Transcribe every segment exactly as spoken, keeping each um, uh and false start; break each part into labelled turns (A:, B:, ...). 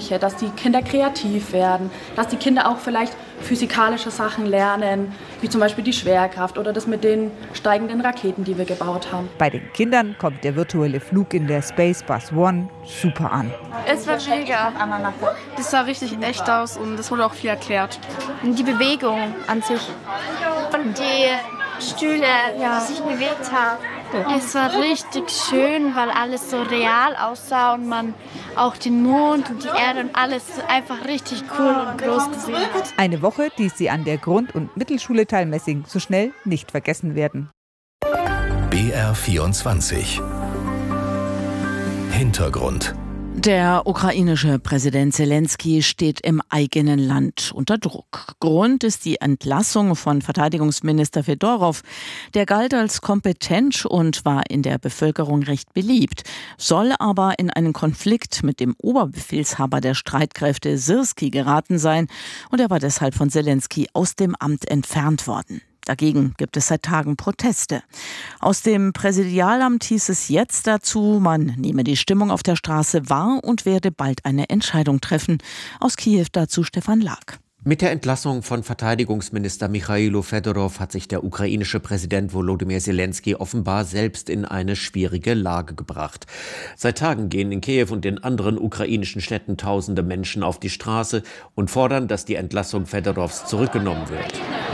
A: Jugendliche, dass die Kinder kreativ werden, dass die Kinder auch vielleicht physikalische Sachen lernen, wie zum Beispiel die Schwerkraft oder das mit den steigenden Raketen, die wir gebaut haben.
B: Bei den Kindern kommt der virtuelle Flug in der Space Bus One super an.
C: Es war mega. Das sah richtig echt aus und es wurde auch viel erklärt.
D: Die Bewegung an sich. Und die Stühle, ja, die sich bewegt haben.
E: Es war richtig schön, weil alles so real aussah und man auch den Mond und die Erde und alles einfach richtig cool und groß gesehen hat.
B: Eine Woche, die sie an der Grund- und Mittelschule Thalmessing so schnell nicht vergessen werden.
F: B R vierundzwanzig Hintergrund.
G: Der ukrainische Präsident Selenskyj steht im eigenen Land unter Druck. Grund ist die Entlassung von Verteidigungsminister Fedorow. Der galt als kompetent und war in der Bevölkerung recht beliebt, soll aber in einen Konflikt mit dem Oberbefehlshaber der Streitkräfte Syrskij geraten sein und er war deshalb von Selenskyj aus dem Amt entfernt worden. Dagegen gibt es seit Tagen Proteste. Aus dem Präsidialamt hieß es jetzt dazu, man nehme die Stimmung auf der Straße wahr und werde bald eine Entscheidung treffen. Aus Kiew dazu Stefan Lag.
H: Mit der Entlassung von Verteidigungsminister Michailo Fedorow hat sich der ukrainische Präsident Volodymyr Selenskyj offenbar selbst in eine schwierige Lage gebracht. Seit Tagen gehen in Kiew und in anderen ukrainischen Städten tausende Menschen auf die Straße und fordern, dass die Entlassung Fedorows zurückgenommen wird.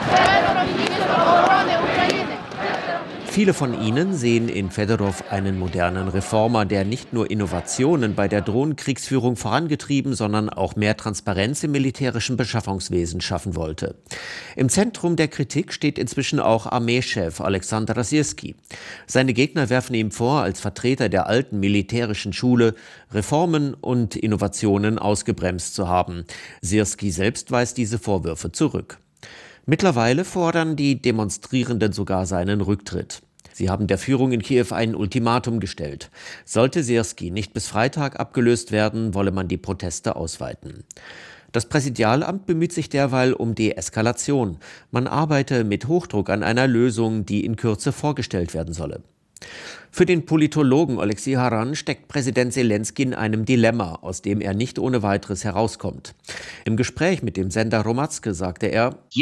H: Viele von ihnen sehen in Fedorow einen modernen Reformer, der nicht nur Innovationen bei der Drohnenkriegsführung vorangetrieben, sondern auch mehr Transparenz im militärischen Beschaffungswesen schaffen wollte. Im Zentrum der Kritik steht inzwischen auch Armeechef Alexander Syrskij. Seine Gegner werfen ihm vor, als Vertreter der alten militärischen Schule Reformen und Innovationen ausgebremst zu haben. Syrskij selbst weist diese Vorwürfe zurück. Mittlerweile fordern die Demonstrierenden sogar seinen Rücktritt. Sie haben der Führung in Kiew ein Ultimatum gestellt. Sollte Syrskij nicht bis Freitag abgelöst werden, wolle man die Proteste ausweiten. Das Präsidialamt bemüht sich derweil um Deeskalation. Man arbeite mit Hochdruck an einer Lösung, die in Kürze vorgestellt werden solle. Für den Politologen Oleksiy Haran steckt Präsident Selenskyj in einem Dilemma, aus dem er nicht ohne weiteres herauskommt. Im Gespräch mit dem Sender Hromadske sagte er: Ich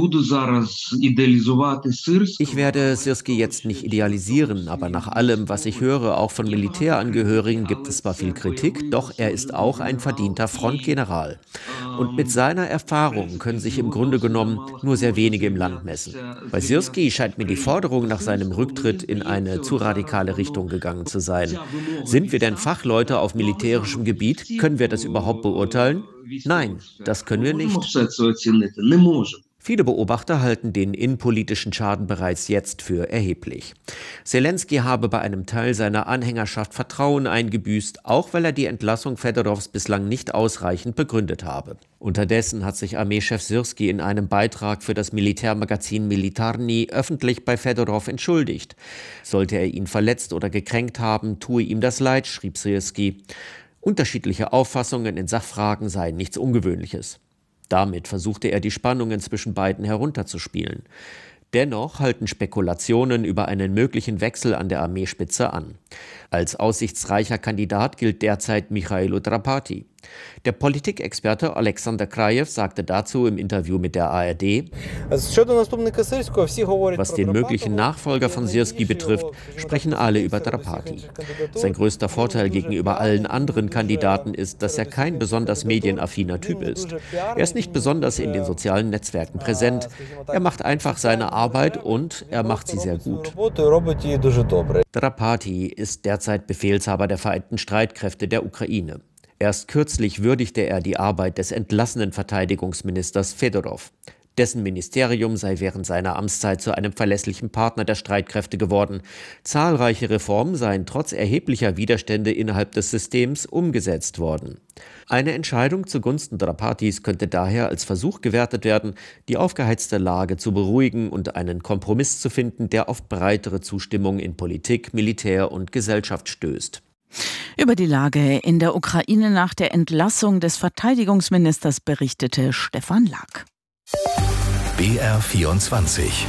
H: werde Syrskij jetzt nicht idealisieren, aber nach allem, was ich höre, auch von Militärangehörigen, gibt es zwar viel Kritik, doch er ist auch ein verdienter Frontgeneral. Und mit seiner Erfahrung können sich im Grunde genommen nur sehr wenige im Land messen. Bei Syrskij scheint mir die Forderung nach seinem Rücktritt in eine zu radikale Richtung gegangen zu sein. Sind wir denn Fachleute auf militärischem Gebiet? Können wir das überhaupt beurteilen? Nein, das können wir nicht. Viele Beobachter halten den innenpolitischen Schaden bereits jetzt für erheblich. Selenskyj habe bei einem Teil seiner Anhängerschaft Vertrauen eingebüßt, auch weil er die Entlassung Fedorows bislang nicht ausreichend begründet habe. Unterdessen hat sich Armeechef Syrskij in einem Beitrag für das Militärmagazin Militarny öffentlich bei Fedorow entschuldigt. Sollte er ihn verletzt oder gekränkt haben, tue ihm das leid, schrieb Syrskij. Unterschiedliche Auffassungen in Sachfragen seien nichts Ungewöhnliches. Damit versuchte er, die Spannungen zwischen beiden herunterzuspielen. Dennoch halten Spekulationen über einen möglichen Wechsel an der Armeespitze an. Als aussichtsreicher Kandidat gilt derzeit Michailo Drapati. Der Politikexperte Alexander Krajew sagte dazu im Interview mit der A R D: Was den möglichen Nachfolger von Syrskij betrifft, sprechen alle über Drapati. Sein größter Vorteil gegenüber allen anderen Kandidaten ist, dass er kein besonders medienaffiner Typ ist. Er ist nicht besonders in den sozialen Netzwerken präsent. Er macht einfach seine Arbeit und er macht sie sehr gut. Drapati ist derzeit Befehlshaber der Vereinten Streitkräfte der Ukraine. Erst kürzlich würdigte er die Arbeit des entlassenen Verteidigungsministers Fedorow. Dessen Ministerium sei während seiner Amtszeit zu einem verlässlichen Partner der Streitkräfte geworden. Zahlreiche Reformen seien trotz erheblicher Widerstände innerhalb des Systems umgesetzt worden. Eine Entscheidung zugunsten Drapatis könnte daher als Versuch gewertet werden, die aufgeheizte Lage zu beruhigen und einen Kompromiss zu finden, der auf breitere Zustimmung in Politik, Militär und Gesellschaft stößt.
G: Über die Lage in der Ukraine nach der Entlassung des Verteidigungsministers berichtete Stefan Lag.
F: B R vierundzwanzig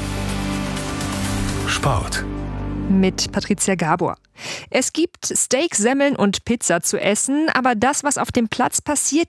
F: Sport
I: mit Patricia Gabor. Es gibt Steak, Semmeln und Pizza zu essen, aber das, was auf dem Platz passiert,